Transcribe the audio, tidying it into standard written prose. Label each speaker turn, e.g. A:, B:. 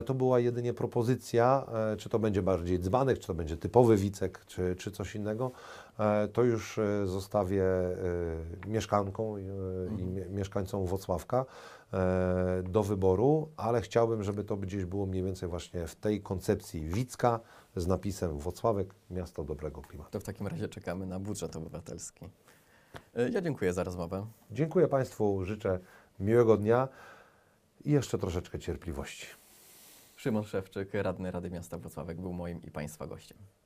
A: To była jedynie propozycja, czy to będzie bardziej dzbanek, czy to będzie typowy Wicek, czy coś innego. To już zostawię mieszkankom i mieszkańcom Włocławka do wyboru, ale chciałbym, żeby to gdzieś było mniej więcej właśnie w tej koncepcji Wicka z napisem Włocławek, miasto dobrego klimatu.
B: To w takim razie czekamy na budżet obywatelski. Ja dziękuję za rozmowę.
A: Dziękuję Państwu, życzę miłego dnia i jeszcze troszeczkę cierpliwości.
B: Szymon Szewczyk, radny Rady Miasta Włocławek, był moim i Państwa gościem.